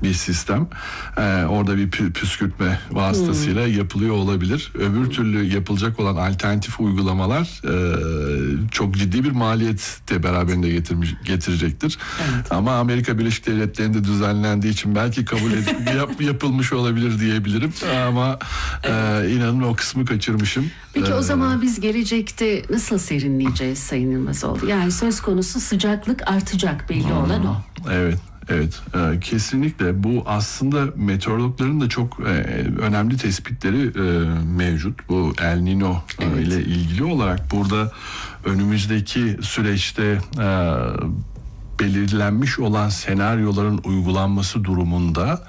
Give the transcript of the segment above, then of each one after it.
bir sistem. Orada bir püskürtme vasıtasıyla yapılıyor olabilir. Öbür türlü yapılacak olan alternatif uygulamalar çok ciddi bir maliyet de beraberinde getirecektir. Evet. Ama Amerika Birleşik Devletleri'nde düzenlendiği için belki kabul edip yapılmış olabilir diyebilirim. Ama inanın o kısmı kaçırmışım. Peki o zaman biz gelecekte nasıl serinleyeceğiz Sayın Yılmazoğlu? Yani söz konusu sıcaklık artacak, belli olan o. Evet, kesinlikle bu aslında meteorologların da çok önemli tespitleri mevcut. Bu El Niño ile ilgili olarak burada önümüzdeki süreçte belirlenmiş olan senaryoların uygulanması durumunda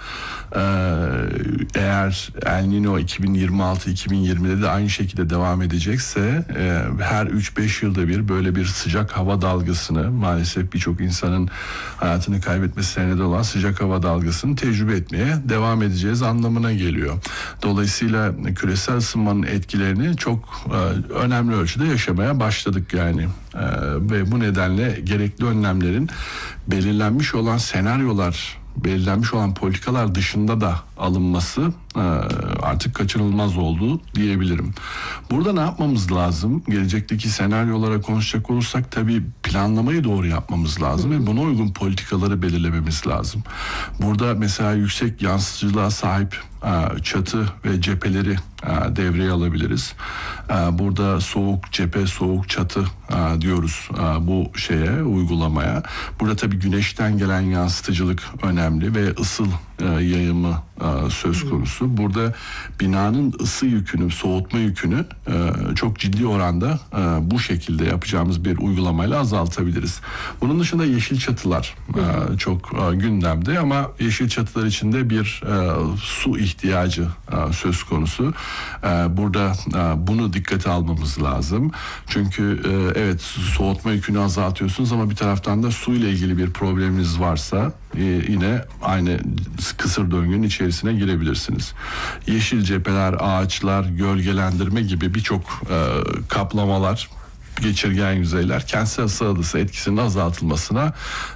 eğer El Niño 2026-2020'de de aynı şekilde devam edecekse her 3-5 yılda bir böyle bir sıcak hava dalgasını, maalesef birçok insanın hayatını kaybetmesine neden olan sıcak hava dalgasını tecrübe etmeye devam edeceğiz anlamına geliyor. Dolayısıyla küresel ısınmanın etkilerini çok önemli ölçüde yaşamaya başladık yani. Ve bu nedenle gerekli önlemlerin belirlenmiş olan senaryolar, belirlenmiş olan politikalar dışında da alınması artık kaçınılmaz oldu diyebilirim. Burada ne yapmamız lazım? Gelecekteki senaryolara konuşacak olursak tabii planlamayı doğru yapmamız lazım ve buna uygun politikaları belirlememiz lazım. Burada mesela yüksek yansıtıcılığa sahip çatı ve cepheleri devreye alabiliriz. Burada soğuk cephe, soğuk çatı diyoruz bu uygulamaya. Burada tabii güneşten gelen yansıtıcılık önemli ve ısıl yayımı söz konusu. Burada binanın ısı yükünü, soğutma yükünü çok ciddi oranda bu şekilde yapacağımız bir uygulamayla azaltabiliriz. Bunun dışında yeşil çatılar çok gündemde ama yeşil çatılar içinde bir su ihtiyacı söz konusu. Burada bunu dikkate almamız lazım. Çünkü evet, soğutma yükünü azaltıyorsunuz ama bir taraftan da su ile ilgili bir probleminiz varsa yine aynı kısır döngünün içerisine girebilirsiniz. Yeşil cepheler, ağaçlar, gölgelendirme gibi birçok kaplamalar, geçirgen yüzeyler kentsel ısı adası etkisinin azaltılmasına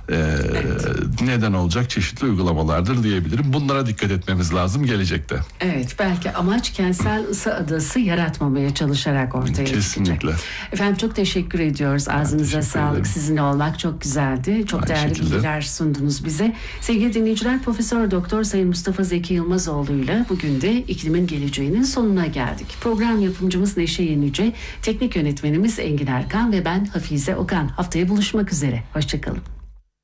neden olacak çeşitli uygulamalardır diyebilirim. Bunlara dikkat etmemiz lazım gelecekte. Evet, belki amaç kentsel ısı adası yaratmamaya çalışarak ortaya Kesinlikle. çıkacak. Efendim çok teşekkür ediyoruz. Ağzınıza sağlık. Ederim. Sizinle olmak çok güzeldi. Çok aynı değerli şekilde bilgiler sundunuz bize. Sevgili dinleyiciler, Profesör Doktor Sayın Mustafa Zeki Yılmazoğlu ile bugün de iklimin geleceğinin sonuna geldik. Program yapımcımız Neşe Yenice, teknik yönetmenimiz Engin Erkan ve ben Hafize Okan. Haftaya buluşmak üzere. Hoşçakalın.